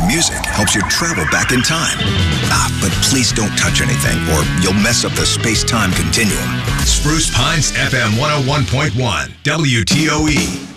music helps you travel back in time. But please don't touch anything or you'll mess up the space-time continuum. Spruce Pines FM 101.1 WTOE.